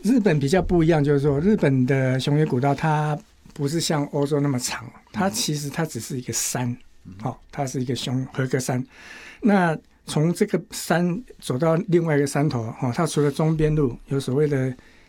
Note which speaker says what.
Speaker 1: 日本比较不一样，就是说日本的熊野古道它不是像欧洲那么长，它其实它只是一个山，它是一个和歌山。那从这个山走到另外一个山头，它除了中边路有所谓的